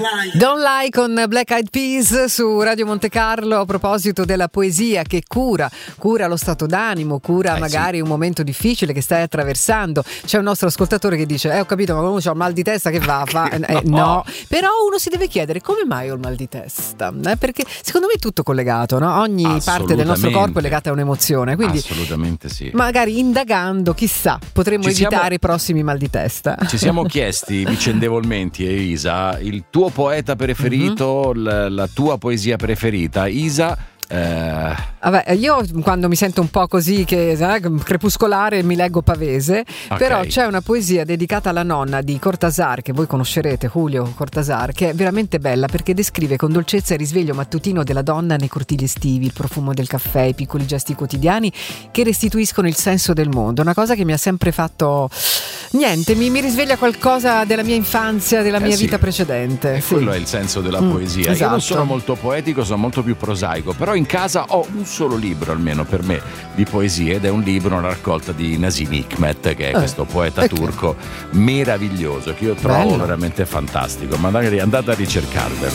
Don't Lie con Black Eyed Peas su Radio Monte Carlo, a proposito della poesia che cura lo stato d'animo, cura magari un momento difficile che stai attraversando. C'è un nostro ascoltatore che dice ho capito, ma quando c'ho il mal di testa che va? No, però uno si deve chiedere come mai ho il mal di testa, perché secondo me è tutto collegato, no? Ogni parte del nostro corpo è legata a un'emozione, quindi assolutamente sì. Magari indagando, chissà, potremmo evitare i prossimi mal di testa. Ci siamo chiesti vicendevolmente, Isa, il tuo poeta preferito, la tua poesia preferita. Isa, vabbè, io quando mi sento un po' così che crepuscolare mi leggo Pavese, però c'è una poesia dedicata alla nonna di Cortázar, che voi conoscerete, Julio Cortázar, che è veramente bella perché descrive con dolcezza il risveglio mattutino della donna nei cortili estivi, il profumo del caffè, i piccoli gesti quotidiani che restituiscono il senso del mondo. Una cosa che mi ha sempre fatto mi risveglia qualcosa della mia infanzia, della mia vita precedente. E quello è il senso della poesia. Esatto. Io non sono molto poetico, sono molto più prosaico, però in casa ho un solo libro, almeno per me, di poesie, ed è un libro, una raccolta di Nazım Hikmet, che è questo poeta turco meraviglioso, che io trovo veramente fantastico. Ma magari andate a ricercarvelo.